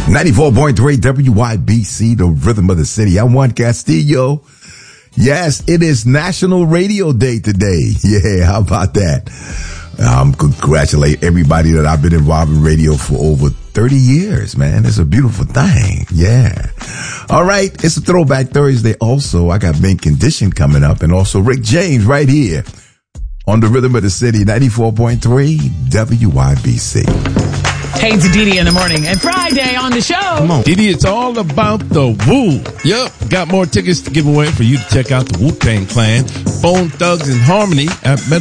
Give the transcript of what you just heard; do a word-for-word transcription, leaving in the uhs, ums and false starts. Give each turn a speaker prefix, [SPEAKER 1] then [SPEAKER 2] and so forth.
[SPEAKER 1] ninety-four point three W Y B C, the rhythm of the city. I'm Juan Castillo. Yes, it is National Radio Day today. Yeah, how about that? Um, congratulate everybody that I've been involved in radio for over thirty years, man. It's a beautiful thing. Yeah. All right. It's a Throwback Thursday. Also, I got Mint Condition coming up, and also Rick James right here on the rhythm of the city, ninety-four point three W Y B C.
[SPEAKER 2] Hey, it's Didi in the morning. And Friday on the show.
[SPEAKER 3] Come on. Didi, it's all about the Woo. Yep. Got more tickets to give away for you to check out the Wu-Tang Clan, Bone Thugs and Harmony at